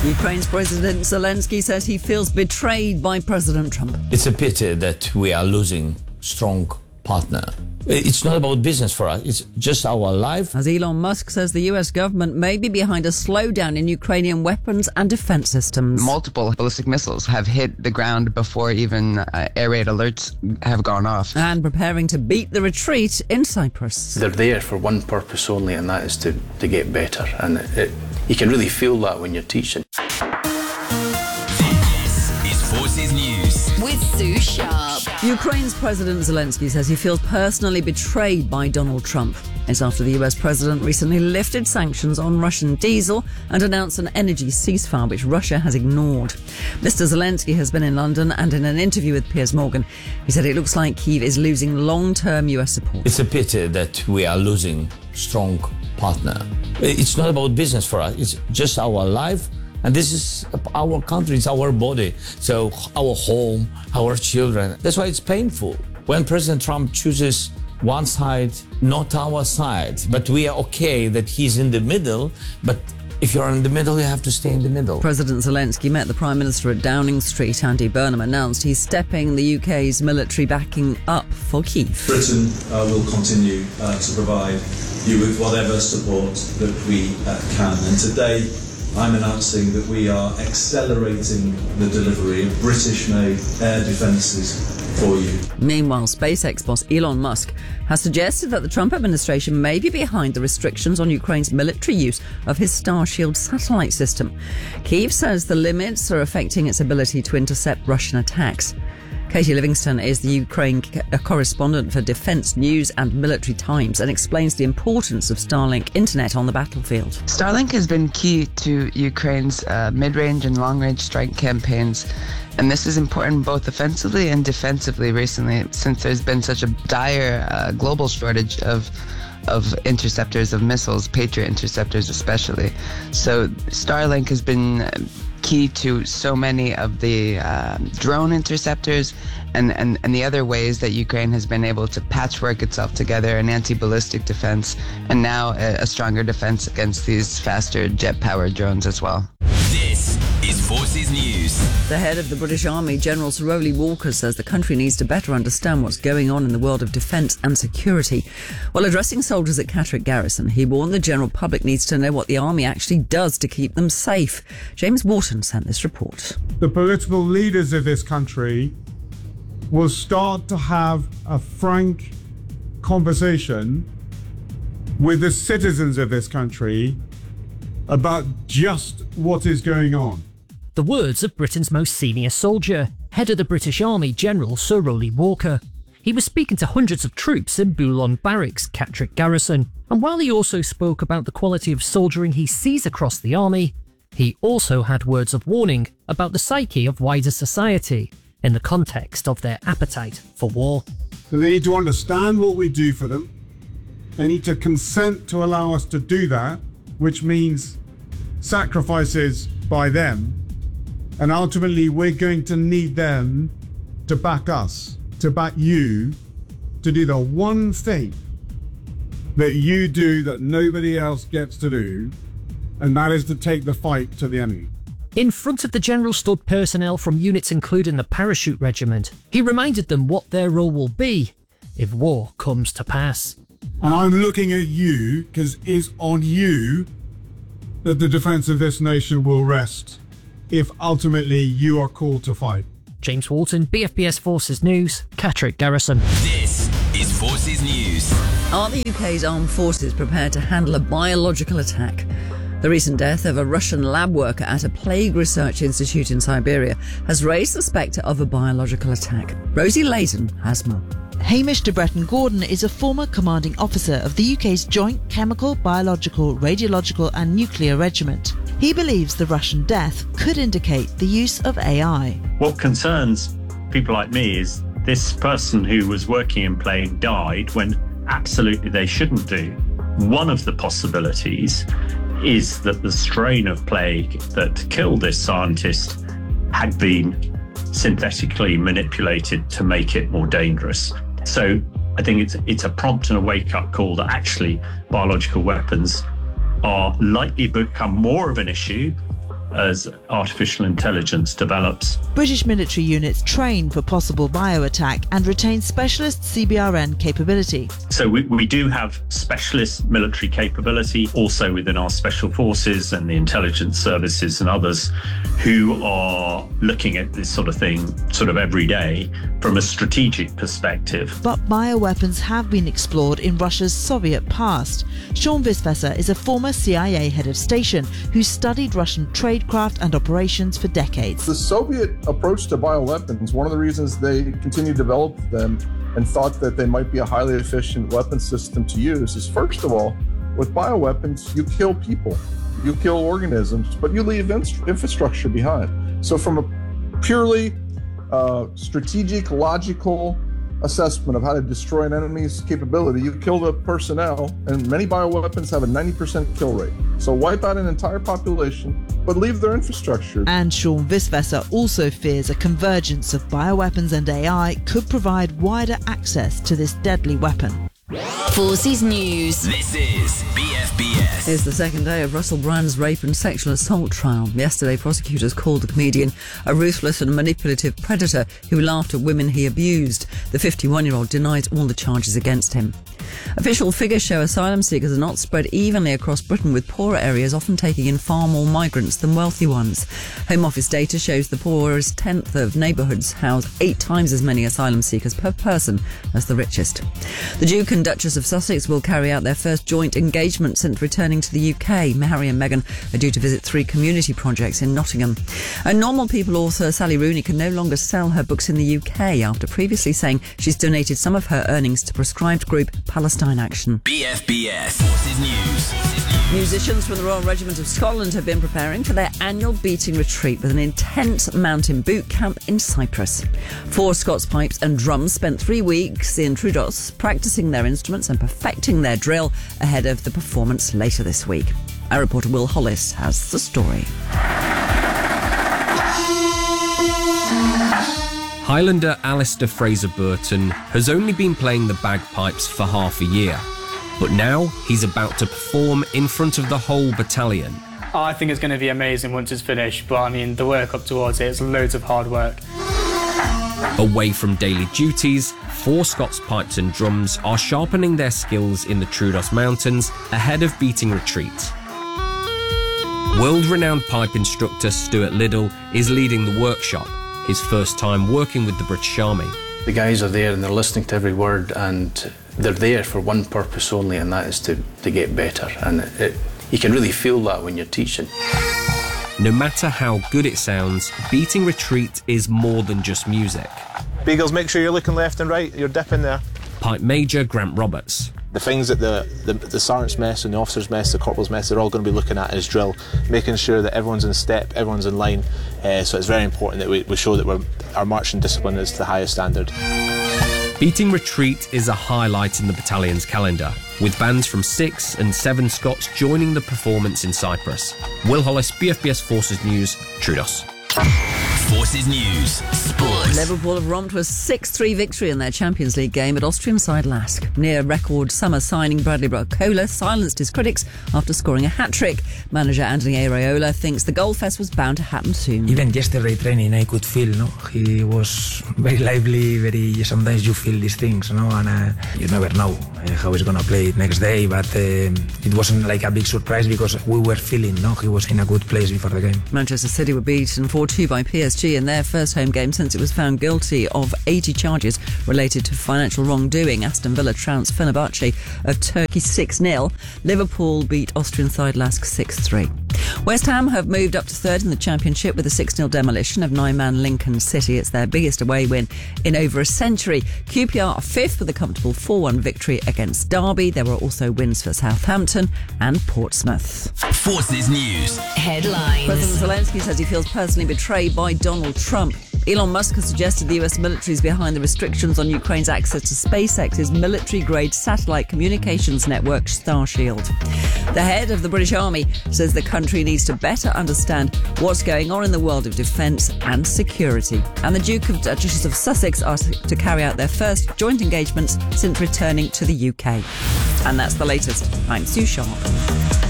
Ukraine's President Zelensky says he feels betrayed by President Trump. It's a pity that we are losing strong partner. It's not about business for us, it's just our life. As Elon Musk says the US government may be behind a slowdown in Ukrainian weapons and defense systems. Multiple ballistic missiles have hit the ground before even air raid alerts have gone off. And preparing to beat the retreat in Cyprus. They're there for one purpose only, and that is to get better. And you can really feel that when you're teaching. This is Forces News with Sue Sharp. Ukraine's President Zelensky says he feels personally betrayed by Donald Trump. It's after the US president recently lifted sanctions on Russian diesel and announced an energy ceasefire, which Russia has ignored. Mr. Zelensky has been in London, and in an interview with Piers Morgan, he said it looks like Kyiv is losing long-term US support. It's a pity that we are losing strong partner. It's not about business for us, it's just our life. And this is our country, it's our body. So our home, our children. That's why it's painful. When President Trump chooses one side, not our side, but we are okay that he's in the middle. But if you're in the middle, you have to stay in the middle. President Zelensky met the Prime Minister at Downing Street. Andy Burnham announced he's stepping the UK's military backing up for Kyiv. Britain will continue to provide you with whatever support that we can. And today, I'm announcing that we are accelerating the delivery of British-made air defences for you. Meanwhile, SpaceX boss Elon Musk has suggested that the Trump administration may be behind the restrictions on Ukraine's military use of his Starshield satellite system. Kyiv says the limits are affecting its ability to intercept Russian attacks. Katie Livingston is the Ukraine correspondent for Defence News and Military Times and explains the importance of Starlink internet on the battlefield. Starlink has been key to Ukraine's mid-range and long-range strike campaigns, and this is important both offensively and defensively recently, since there's been such a dire global shortage of interceptors of missiles, Patriot interceptors especially. So Starlink has been key to so many of the drone interceptors and the other ways that Ukraine has been able to patchwork itself together, an anti-ballistic defense, and now a stronger defense against these faster jet-powered drones as well. This is Forces News. The head of the British Army, General Sir Rowley Walker, says the country needs to better understand what's going on in the world of defence and security. While addressing soldiers at Catterick Garrison, he warned the general public needs to know what the army actually does to keep them safe. James Wharton sent this report. The political leaders of this country will start to have a frank conversation with the citizens of this country about just what is going on. The words of Britain's most senior soldier, head of the British Army, General Sir Rowley Walker. He was speaking to hundreds of troops in Boulogne Barracks, Catterick Garrison, and while he also spoke about the quality of soldiering he sees across the army, he also had words of warning about the psyche of wider society in the context of their appetite for war. So they need to understand what we do for them. They need to consent to allow us to do that, which means sacrifices by them. And ultimately, we're going to need them to back us, to back you, to do the one thing that you do that nobody else gets to do, and that is to take the fight to the enemy. In front of the general stood personnel from units including the Parachute Regiment. He reminded them what their role will be if war comes to pass. And I'm looking at you because it's on you that the defence of this nation will rest if ultimately you are called to fight. James Walton, BFBS Forces News, Catterick Garrison. This is Forces News. Are the UK's armed forces prepared to handle a biological attack? The recent death of a Russian lab worker at a plague research institute in Siberia has raised the spectre of a biological attack. Rosie Layton has more. Hamish de Breton Gordon is a former commanding officer of the UK's Joint Chemical, Biological, Radiological and Nuclear Regiment. He believes the Russian death could indicate the use of AI. What concerns people like me is this person who was working in plague died when absolutely they shouldn't do. One of the possibilities is that the strain of plague that killed this scientist had been synthetically manipulated to make it more dangerous. So I think it's a prompt and a wake-up call that actually biological weapons are likely to become more of an issue as artificial intelligence develops. British military units train for possible bio-attack and retain specialist CBRN capability. So we do have specialist military capability also within our special forces and the intelligence services and others who are looking at this sort of thing sort of every day from a strategic perspective. But bioweapons have been explored in Russia's Soviet past. Sean Visvesser is a former CIA head of station who studied Russian tradecraft and operations for decades. The Soviet approach to bioweapons, one of the reasons they continued to develop them and thought that they might be a highly efficient weapon system to use is, first of all, with bioweapons, you kill people, you kill organisms, but you leave infrastructure behind. So from a purely strategic, logical assessment of how to destroy an enemy's capability, you kill the personnel, and many bioweapons have a 90% kill rate. So wipe out an entire population, but leave their infrastructure. And Sean Visvesser also fears a convergence of bioweapons and AI could provide wider access to this deadly weapon. Forces News. This is BFBS. It's the second day of Russell Brand's rape and sexual assault trial. Yesterday, prosecutors called the comedian a ruthless and manipulative predator who laughed at women he abused. The 51-year-old denies all the charges against him. Official figures show asylum seekers are not spread evenly across Britain, with poorer areas often taking in far more migrants than wealthy ones. Home Office data shows the poorest tenth of neighbourhoods house 8 times as many asylum seekers per person as the richest. The Duke and Duchess of Sussex will carry out their first joint engagement since returning to the UK. Harry and Meghan are due to visit 3 community projects in Nottingham. And Normal People author Sally Rooney can no longer sell her books in the UK after previously saying she's donated some of her earnings to proscribed group Palestine Action. BFBS Forces News. Musicians from the Royal Regiment of Scotland have been preparing for their annual beating retreat with an intense mountain boot camp in Cyprus. 4 Scots pipes and drums spent 3 weeks in Troodos practicing their instruments and perfecting their drill ahead of the performance later this week. Our reporter Will Hollis has the story. Highlander Alistair Fraser-Burton has only been playing the bagpipes for half a year, but now he's about to perform in front of the whole battalion. I think it's going to be amazing once it's finished, but I mean, the work up towards it is loads of hard work. Away from daily duties, 4 Scots pipes and drums are sharpening their skills in the Troodos Mountains ahead of beating retreat. World-renowned pipe instructor Stuart Liddell is leading the workshop, his first time working with the British Army. The guys are there and they're listening to every word, and they're there for one purpose only, and that is to get better. And you can really feel that when you're teaching. No matter how good it sounds, beating retreat is more than just music. Beagles, make sure you're looking left and right, you're dipping there. Pipe Major Grant Roberts. The things that the sergeant's mess and the officer's mess, the corporal's mess, they're all going to be looking at is drill, making sure that everyone's in step, everyone's in line. So it's very important that we show that our marching discipline is to the highest standard. Beating retreat is a highlight in the battalion's calendar, with bands from 6 and 7 Scots joining the performance in Cyprus. Will Hollis, BFBS Forces News, Troodos. Forces News Sports. Liverpool have romped to a 6-3 victory in their Champions League game at Austrian side Lask. Near record summer signing Bradley Barcola silenced his critics after scoring a hat-trick. Manager Anthony Areola thinks the goal fest was bound to happen soon. Even yesterday training I could feel, he was very lively, sometimes you feel these things, and you never know how he's going to play next day, but it wasn't like a big surprise because we were feeling, he was in a good place before the game. Manchester City were beaten 4-2 by PSG in their first home game since it was found guilty of 80 charges related to financial wrongdoing. Aston Villa trounced Fenerbahce of Turkey 6-0. Liverpool beat Austrian side Lask 6-3. West Ham have moved up to third in the Championship with a 6-0 demolition of 9-man Lincoln City. It's their biggest away win in over a century. QPR are fifth with a comfortable 4-1 victory against Derby. There were also wins for Southampton and Portsmouth. Forces News headlines. President Zelensky says he feels personally betrayed by Donald Trump. Elon Musk has suggested the US military is behind the restrictions on Ukraine's access to SpaceX's military-grade satellite communications network, Starshield. The head of the British Army says the country needs to better understand what's going on in the world of defence and security. And the Duke and Duchess of Sussex are to carry out their first joint engagements since returning to the UK. And that's the latest. I'm Sue Sharp.